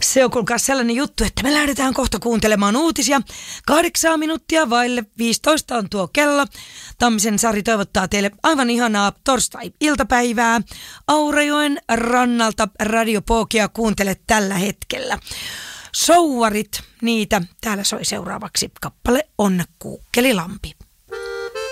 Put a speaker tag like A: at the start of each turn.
A: Se on kuulkaa sellainen juttu, että me lähdetään kohta kuuntelemaan uutisia. 8 minuuttia vaille 15 on tuo kello. Tammisen Sari toivottaa teille aivan ihanaa torstai-iltapäivää. Aurajoen rannalta Radio Pookia kuuntele tällä hetkellä. Souvarit, niitä täällä soi seuraavaksi. Kappale on Kuukkelilampi.